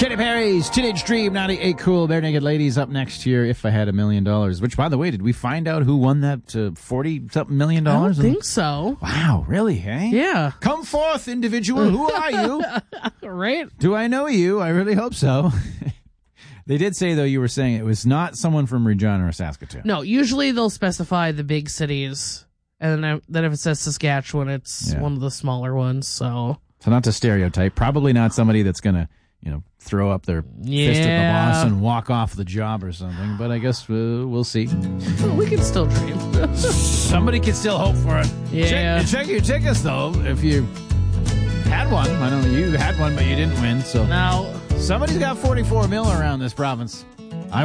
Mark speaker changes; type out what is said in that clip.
Speaker 1: Katy Perry's Teenage Dream, 98 Cool, Bare Naked Ladies up next year, If I Had $1 Million. Which, by the way, did we find out who won that $40-something million?
Speaker 2: I don't think so.
Speaker 1: Wow, really, hey?
Speaker 2: Yeah.
Speaker 1: Come forth, individual. Who are you?
Speaker 2: Right?
Speaker 1: Do I know you? I really hope so. They did say, though, you were saying it was not someone from Regina or Saskatoon.
Speaker 2: No, usually they'll specify the big cities, and then if it says Saskatchewan, it's one of the smaller ones, So
Speaker 1: not to stereotype. Probably not somebody that's going to, throw up their fist at the boss and walk off the job or something. But I guess we'll see.
Speaker 2: Well, we can still dream.
Speaker 1: Somebody can still hope for it.
Speaker 2: Yeah.
Speaker 1: Check your tickets, though, if you had one. I know you had one, but you didn't win. So
Speaker 2: now
Speaker 1: somebody's got 44 mil around this province.